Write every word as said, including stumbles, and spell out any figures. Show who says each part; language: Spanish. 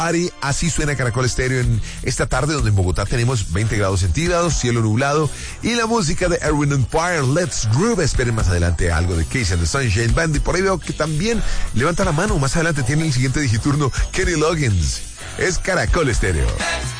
Speaker 1: Ari, así suena Caracol Estéreo en esta tarde donde en Bogotá tenemos veinte grados centígrados, cielo nublado y la música de Erwin Empire, Let's Groove. Esperen más adelante algo de Casey and the Sunshine Band y por ahí veo que también levanta la mano, más adelante tiene el siguiente digiturno Kenny Loggins. Es Caracol Estéreo.